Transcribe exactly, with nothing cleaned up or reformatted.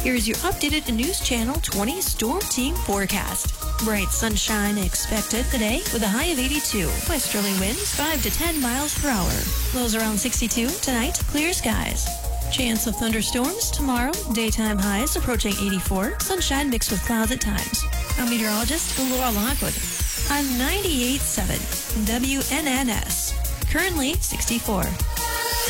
Here's your updated News Channel twenty Storm Team forecast. Bright sunshine expected today with a high of eighty-two. Westerly winds five to ten miles per hour. Lows around sixty-two. Tonight, clear skies. Chance of thunderstorms tomorrow. Daytime highs approaching eighty-four. Sunshine mixed with clouds at times. I'm meteorologist Laura Lockwood on ninety-eight point seven W N N S. Currently sixty-four.